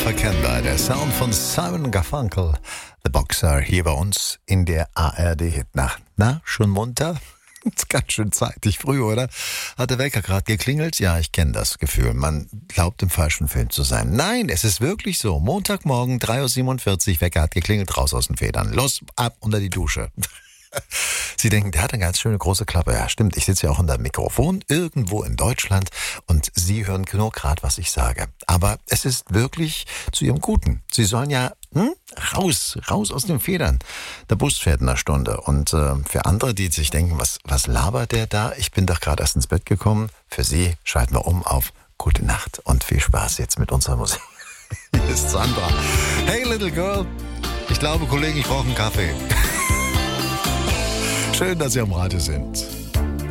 unverkennbar. Der Sound von Simon Garfunkel, The Boxer, hier bei uns in der ARD-Hitnacht. Na, schon munter? Ist ganz schön zeitig früh, oder? Hat der Wecker gerade geklingelt? Ja, ich kenne das Gefühl. Man glaubt, im falschen Film zu sein. Nein, es ist wirklich so. Montagmorgen, 3.47 Uhr, Wecker hat geklingelt, raus aus den Federn. Los, ab unter die Dusche. Sie denken, der hat eine ganz schöne große Klappe. Ja, stimmt, ich sitze ja auch unter dem Mikrofon irgendwo in Deutschland und Sie hören nur gerade, was ich sage. Aber es ist wirklich zu Ihrem Guten. Sie sollen ja raus aus den Federn. Der Bus fährt in einer Stunde. Und für andere, die sich denken, was labert der da? Ich bin doch gerade erst ins Bett gekommen. Für Sie schalten wir um auf Gute Nacht und viel Spaß jetzt mit unserer Musik. Hier ist Sandra. Hey, little girl. Ich glaube, Kollegen, ich brauche einen Kaffee. Schön, dass Sie am Radio sind.